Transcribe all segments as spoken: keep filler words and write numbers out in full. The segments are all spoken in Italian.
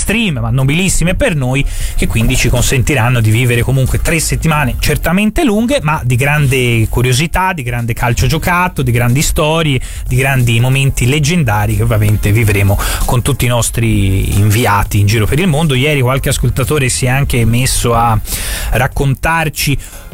extreme ma nobilissime per noi, che quindi ci consentiranno di vivere comunque tre settimane certamente lunghe, ma di grande curiosità, di grande calcio giocato, di grandi storie, di grandi momenti leggendari che ovviamente vivremo con tutti i nostri inviati in giro per il mondo. Ieri qualche ascoltatore si è anche messo a raccontarci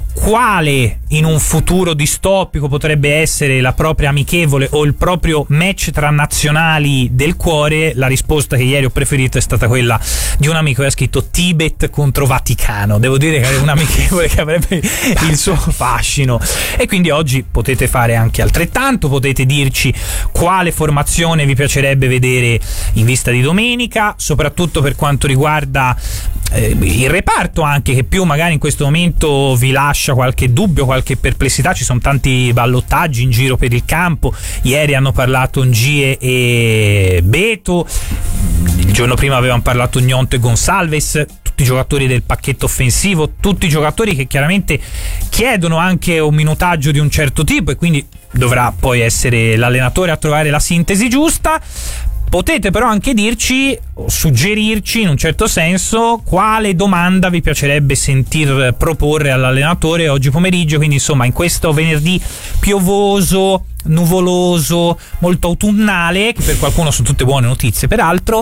quale in un futuro distopico potrebbe essere la propria amichevole o il proprio match tra nazionali del cuore. La risposta che ieri ho preferito è stata quella di un amico che ha scritto Tibet contro Vaticano. Devo dire che è un amichevole che avrebbe il suo fascino, e quindi oggi potete fare anche altrettanto. Potete dirci quale formazione vi piacerebbe vedere in vista di domenica, soprattutto per quanto riguarda eh, il reparto, anche che più magari in questo momento vi lascia qualche dubbio, qualche perplessità. Ci sono tanti ballottaggi in giro per il campo. Ieri hanno parlato Ngie e Beto, il giorno prima avevano parlato Gnonto e Gonçalves, tutti i giocatori del pacchetto offensivo, tutti i giocatori che chiaramente chiedono anche un minutaggio di un certo tipo, e quindi dovrà poi essere l'allenatore a trovare la sintesi giusta. Potete però anche dirci o suggerirci in un certo senso quale domanda vi piacerebbe sentir proporre all'allenatore oggi pomeriggio. Quindi insomma, in questo venerdì piovoso, nuvoloso, molto autunnale, che per qualcuno sono tutte buone notizie peraltro,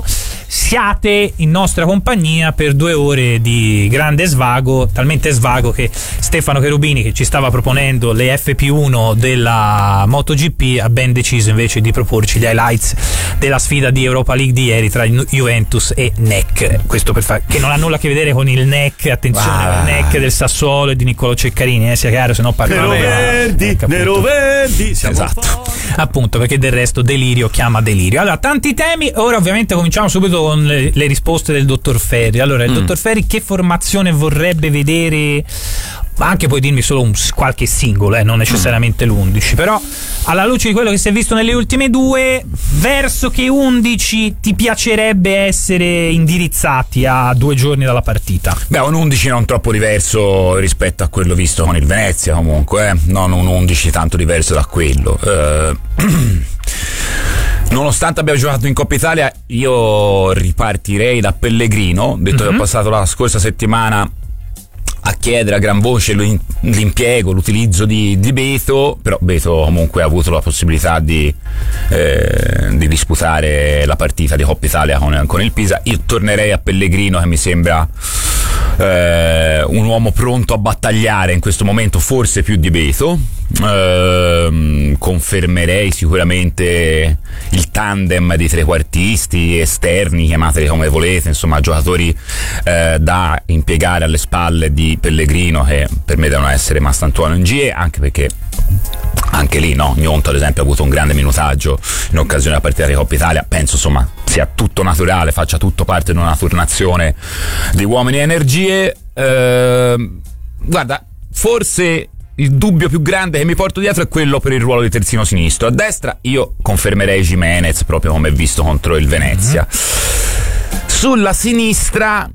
siate in nostra compagnia per due ore di grande svago, talmente svago che Stefano Cherubini, che ci stava proponendo le F P uno della MotoGP, ha ben deciso invece di proporci gli highlights della sfida di Europa League di ieri tra Juventus e N E C. Questo per far, che non ha nulla a che vedere con il N E C, attenzione, ah. il N E C del Sassuolo e di Niccolò Ceccarini, eh, sia chiaro, se no parliamo Nero Verdi, ecco, Nero Verdi, siamo esatto. Appunto, perché del resto delirio chiama delirio. Allora, tanti temi. Ora ovviamente cominciamo subito con le, le risposte del dottor Ferri. Allora, il mm. dottor Ferri che formazione vorrebbe vedere? Anche puoi dirmi solo un, qualche singolo, eh, non necessariamente mm. l'undici, però alla luce di quello che si è visto nelle ultime due, verso che undici ti piacerebbe essere indirizzati a due giorni dalla partita? Beh, un undici non troppo diverso rispetto a quello visto con il Venezia, comunque, eh? non un undici tanto diverso da quello. Eh, nonostante abbiamo giocato in Coppa Italia, io ripartirei da Pellegrino, detto mm-hmm. che ho passato la scorsa settimana a chiedere a gran voce l'impiego, l'utilizzo di, di Beto, però Beto comunque ha avuto la possibilità di, eh, di disputare la partita di Coppa Italia con, con il Pisa. Io tornerei a Pellegrino, che mi sembra eh, un uomo pronto a battagliare in questo momento, forse più di Beto. Eh, confermerei sicuramente il tandem di trequartisti esterni, chiamateli come volete, insomma giocatori eh, da impiegare alle spalle di Pellegrino, che per me devono essere Mastantuono e Ngie, anche perché anche lì no, Gnonto ad esempio ha avuto un grande minutaggio in occasione della partita di Coppa Italia. Penso insomma sia tutto naturale, faccia tutto parte di una turnazione di uomini e energie. Eh, guarda, forse il dubbio più grande che mi porto dietro è quello per il ruolo di terzino sinistro. A destra io confermerei Gimenez, proprio come visto contro il Venezia. Mm-hmm. Sulla sinistra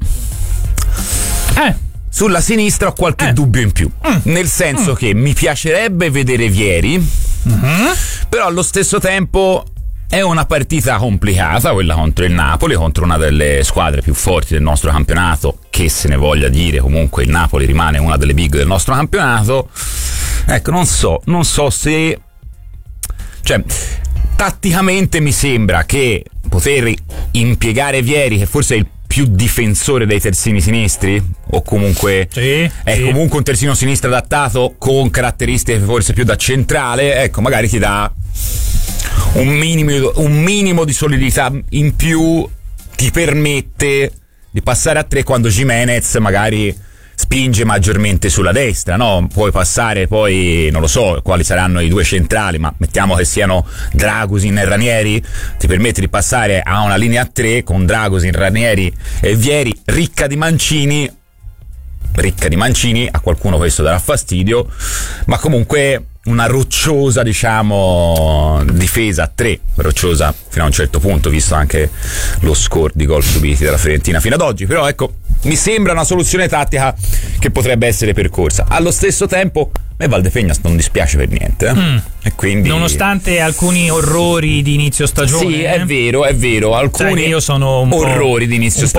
eh sulla sinistra ho qualche eh. dubbio in più, mm. nel senso mm. che mi piacerebbe vedere Vieri, mm-hmm. però allo stesso tempo è una partita complicata quella contro il Napoli, contro una delle squadre più forti del nostro campionato, che se ne voglia dire, comunque il Napoli rimane una delle big del nostro campionato. Ecco, non so, non so se, cioè, tatticamente mi sembra che poter impiegare Vieri, che forse è il più difensore dei terzini sinistri, o comunque sì, è sì. comunque un terzino sinistro adattato con caratteristiche forse più da centrale, ecco, magari ti dà un minimo, un minimo di solidità in più, ti permette di passare a tre quando Gimenez magari spinge maggiormente sulla destra, no? Puoi passare poi, non lo so quali saranno i due centrali, ma mettiamo che siano Dragusin e Ranieri, ti permette di passare a una linea a tre con Dragusin, Ranieri e Vieri, ricca di mancini, ricca di mancini, a qualcuno questo darà fastidio, ma comunque una rocciosa, diciamo, difesa a tre, rocciosa fino a un certo punto, visto anche lo score di gol subiti dalla Fiorentina fino ad oggi. Però ecco, mi sembra una soluzione tattica che potrebbe essere percorsa. Allo stesso tempo a me Valdefegnas non dispiace per niente, eh? mm. e quindi nonostante alcuni orrori di inizio stagione. Sì, è vero, è vero, alcuni io sono un orrori di inizio stagione.